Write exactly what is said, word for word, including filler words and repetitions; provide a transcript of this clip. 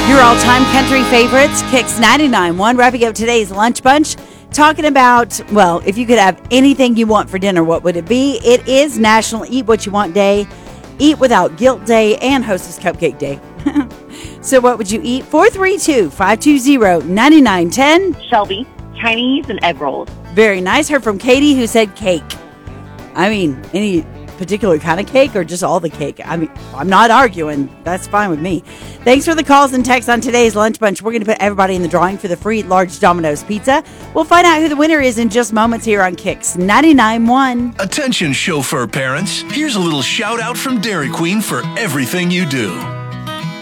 Your all-time country favorites, Kicks ninety-nine point one, wrapping up today's Lunch Bunch, talking about, well, if you could have anything you want for dinner, what would it be? It is National Eat What You Want Day, Eat Without Guilt Day, and Hostess Cupcake Day. So what would you eat? four three two, five two zero, nine nine one zero. Shelby, Chinese and egg rolls. Very nice. Heard from Katie, who said cake. I mean, any particular kind of cake or just all the cake? I mean, I'm not arguing. That's fine with me. Thanks for the calls and texts on today's Lunch Bunch. We're going to put everybody in the drawing for the free large Domino's pizza. We'll find out who the winner is in just moments here on Kicks ninety-nine point one. Attention chauffeur parents. Here's a little shout out from Dairy Queen for everything you do.